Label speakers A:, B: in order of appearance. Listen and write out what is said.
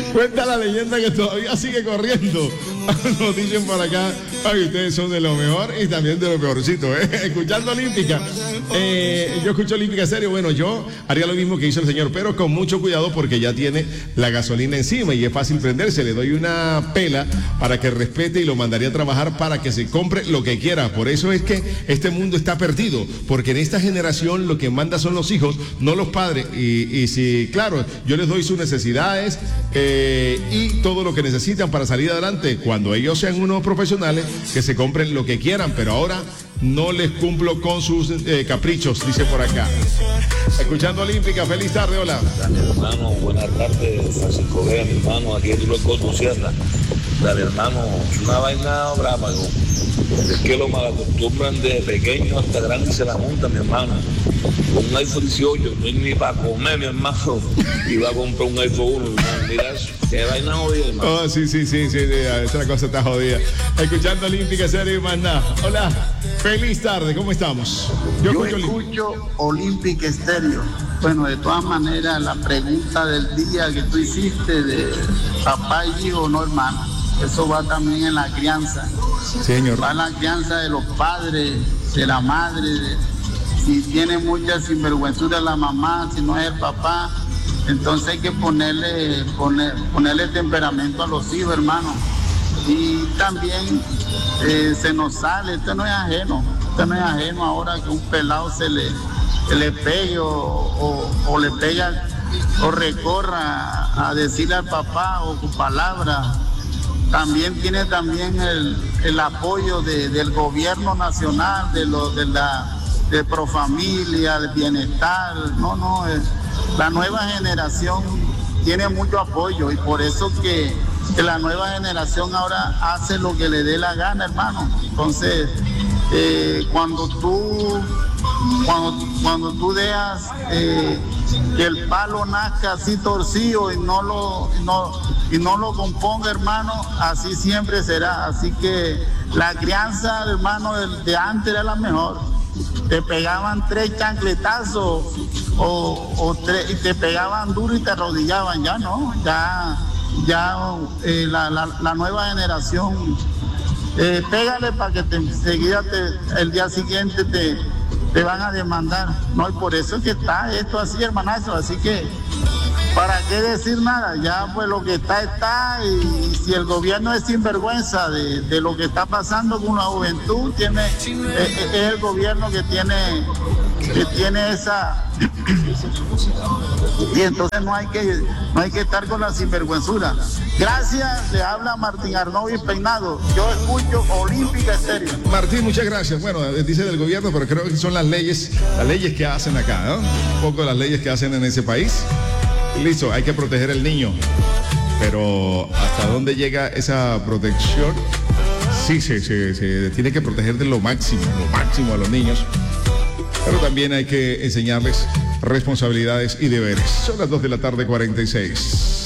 A: Cuenta la leyenda que todavía sigue corriendo. Nos dicen por acá, ay, ustedes son de lo mejor y también de lo peorcito, Escuchando Olímpica. Yo escucho Olímpica serio. Bueno, yo haría lo mismo que hizo el señor, pero con mucho cuidado porque ya tiene la gasolina encima y es fácil prenderse. Le doy una pela para que respete y lo mandaría a trabajar para que se compre lo que quiera. Por eso es que este mundo está perdido, porque en esta generación lo que manda son los hijos, no los padres. Y si, claro, yo les doy sus necesidades y todo lo que necesitan para salir adelante. Cuando ellos sean unos profesionales, que se compren lo que quieran, pero ahora no les cumplo con sus caprichos, dice por acá. Escuchando Olímpica, feliz tarde, hola.
B: Dale, hermano, buenas tardes, Francisco Vega, mi hermano, aquí en Luis Corto Sierra. Dale, hermano, es una vaina brava, es que lo malacostumbran de pequeño hasta grande y se la montan, mi hermano. Con un iPhone 18, no hay ni para comer, mi hermano, y va a comprar un iPhone 1, hermano. Mira eso, qué vaina jodida, hermano.
A: Oh, sí, esa cosa está jodida. Escuchando Olímpica, serio y más nada. Hola, feliz tarde, ¿cómo estamos?
C: Yo escucho Olímpica Estéreo. Bueno, de todas maneras, la pregunta del día que tú hiciste de papá y hijo, no hermano, eso va también en la crianza.
A: Señor.
C: Va en la crianza de los padres, de la madre, si tiene mucha sinvergüenzura la mamá, si no es el papá, entonces hay que ponerle temperamento a los hijos, hermano. Y también se nos sale, esto no es ajeno ahora que un pelado se le pegue o le pega o recorra a decirle al papá o con palabras. También tiene el apoyo del gobierno nacional, de Profamilia, del bienestar. La nueva generación tiene mucho apoyo y por eso que la nueva generación ahora hace lo que le dé la gana, hermano. Entonces, cuando tú dejas que el palo nazca así torcido y no lo componga, hermano, así siempre será. Así que la crianza, hermano, de antes era la mejor. Te pegaban 3 chancletazos y te pegaban duro y te arrodillaban. Ya no, la nueva generación, pégale para que enseguida el día siguiente te van a demandar. No, y por eso es que está esto así, hermanazo. Así que, ¿para qué decir nada? Ya pues lo que está, y si el gobierno es sinvergüenza de lo que está pasando con la juventud, es el gobierno que tiene esa... Y entonces no hay que estar con la sinvergüenzura. Gracias, le habla Martín Arnovi Peinado. Yo escucho Olímpica Estéreo.
A: Martín, muchas gracias. Bueno, dice del gobierno, pero creo que son las leyes que hacen acá, ¿no? Un poco las leyes que hacen en ese país. Listo, hay que proteger al niño. Pero ¿hasta dónde llega esa protección? Sí, se tiene que proteger de lo máximo a los niños. Pero también hay que enseñarles responsabilidades y deberes. Son las 2 de la tarde, 46.